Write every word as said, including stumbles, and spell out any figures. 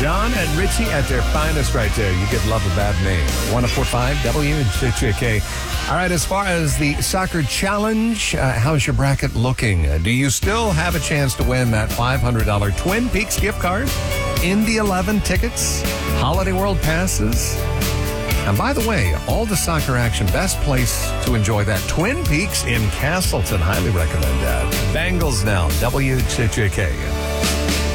John and Richie at their finest right there. You could love a bad name. one oh four point five W J J K. All right, as far as the soccer challenge, uh, how's your bracket looking? Uh, do you still have a chance to win that five hundred dollars Twin Peaks gift card, Indy eleven tickets, Holiday World passes? And by the way, all the soccer action, best place to enjoy that, Twin Peaks in Castleton. Highly recommend that. Bengals now, W J J K.